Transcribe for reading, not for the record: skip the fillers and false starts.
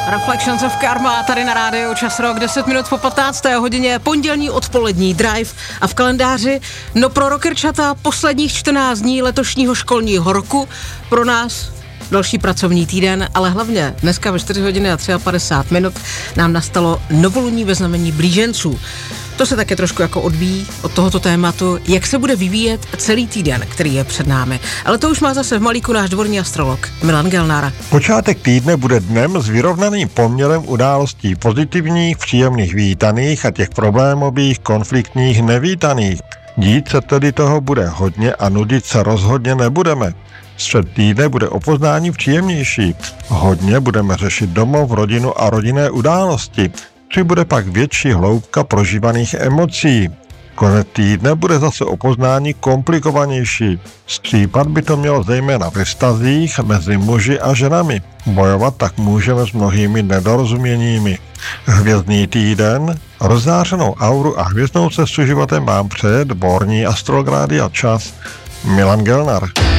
Reflections of Karma tady na rádiu Čas Rock, 10 minut po 15. hodině, pondělní odpolední drive a v kalendáři, no pro rockerčata posledních 14 dní letošního školního roku, pro nás další pracovní týden, ale hlavně dneska ve 4 hodiny a 53 minut nám nastalo novoluní ve znamení blíženců. To se také trošku jako odvíjí od tohoto tématu, jak se bude vyvíjet celý týden, který je před námi. Ale to už má zase v malíku náš dvorní astrolog Milan Gelnár. Počátek týdne bude dnem s vyrovnaným poměrem událostí pozitivních, příjemných vítaných a těch problémových, konfliktních nevítaných. Dít se tedy toho bude hodně a nudit se rozhodně nebudeme. Střed týdne bude o poznání příjemnější. Hodně budeme řešit domov, rodinu a rodinné události. Přibude pak větší hloubka prožívaných emocí. Konec týdne bude zase o poznání komplikovanější. Střípat by to mělo zejména ve vztazích mezi muži a ženami. Bojovat tak můžeme s mnohými nedorozuměními. Hvězdný týden, rozzářenou auru a hvězdnou cestu životem vám před dvorní astrolog Rádia Čas Milan Gelnár.